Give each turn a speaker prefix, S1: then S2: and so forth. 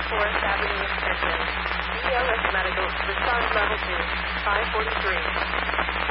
S1: Forest Avenue Extension. ELS Medical, response level 2, 543.